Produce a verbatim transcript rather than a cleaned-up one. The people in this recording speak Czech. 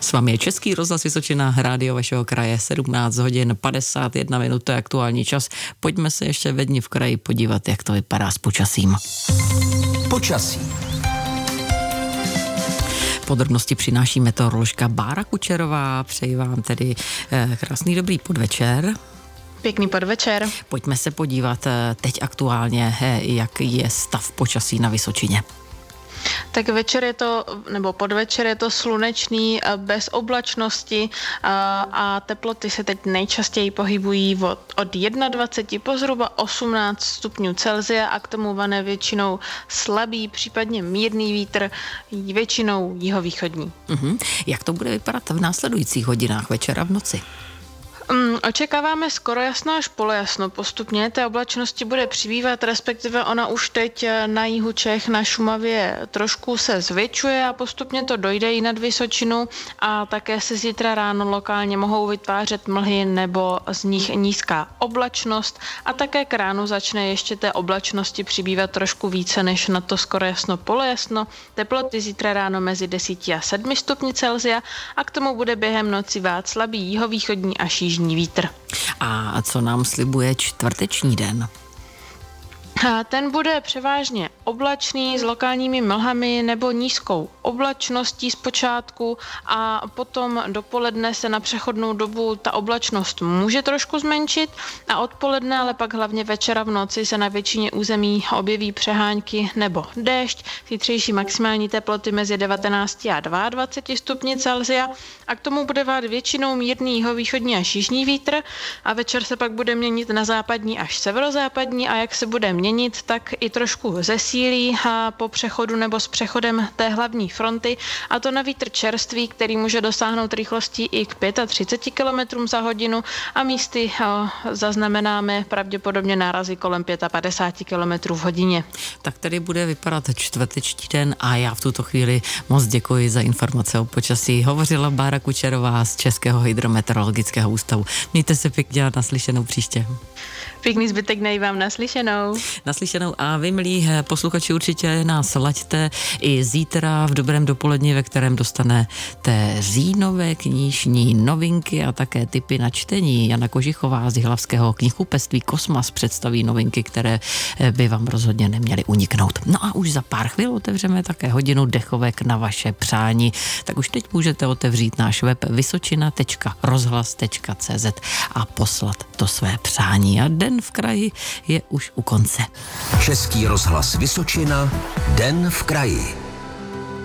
S vámi je Český rozhlas Vysočina, rádio vašeho kraje, sedmnáct hodin padesát jedna minut, to je aktuální čas. Pojďme se ještě ve dni v kraji podívat, jak to vypadá s počasím. Počasí. Podrobnosti přináší meteoroložka Bára Kučerová. Přeji vám tedy eh, krásný dobrý podvečer. Pěkný podvečer. Pojďme se podívat eh, teď aktuálně, eh, jak je stav počasí na Vysočině. Tak večer je to, nebo podvečer je to slunečný, bez oblačnosti a, a teploty se teď nejčastěji pohybují od, od dvacet jedna po zhruba osmnáct stupňů Celsia a k tomu vane většinou slabý, případně mírný vítr, většinou jihovýchodní. Uh-huh. Jak to bude vypadat v následujících hodinách večera v noci? Um, očekáváme skoro jasno až polojasno postupně, té oblačnosti bude přibývat, respektive ona už teď na jihu Čech, na Šumavě trošku se zvětšuje a postupně to dojde i nad Vysočinu a také se zítra ráno lokálně mohou vytvářet mlhy nebo z nich nízká oblačnost a také k ránu začne ještě té oblačnosti přibývat trošku více než na to skoro jasno polojasno. Teploty zítra ráno mezi deseti a sedmi stupni Celsia a k tomu bude během noci vát slabý jihovýchodní až jižní vítr. A co nám slibuje čtvrteční den? Ten bude převážně oblačný s lokálními mlhami nebo nízkou oblačností zpočátku a potom dopoledne se na přechodnou dobu ta oblačnost může trošku zmenšit a odpoledne, ale pak hlavně večera v noci se na většině území objeví přehánky nebo déšť, zítřejší maximální teploty mezi devatenáct a dvacet dva stupni Celsia a k tomu bude vát většinou mírný jihovýchodní až jižní vítr a večer se pak bude měnit na západní až severozápadní a jak se bude měnit měnit, tak i trošku zesílí a po přechodu nebo s přechodem té hlavní fronty a to na vítr čerstvý, který může dosáhnout rychlostí i k třicet pět kilometrů za hodinu a místy o, zaznamenáme pravděpodobně nárazy kolem padesát pět kilometrů v hodině. Tak tedy bude vypadat čtvrteční den a já v tuto chvíli moc děkuji za informace o počasí. Hovořila Bára Kučerová z Českého hydrometeorologického ústavu. Mějte se pěkně a naslyšenou příště. Pěkný zbytek dne vám naslyšenou. Naslyšenou a vy, milí posluchači, určitě nás laďte i zítra v dobrém dopoledni, ve kterém dostanete říjnové knižní novinky a také tipy na čtení. Jana Kožichová z Jihlavského knihkupectví Kosmas představí novinky, které by vám rozhodně neměly uniknout. No a už za pár chvil otevřeme také hodinu dechovek na vaše přání. Tak už teď můžete otevřít náš web vysočina tečka rozhlas tečka cé zet a poslat to své přání. A den v kraji je už u konce. Český rozhlas Vysočina, den v kraji.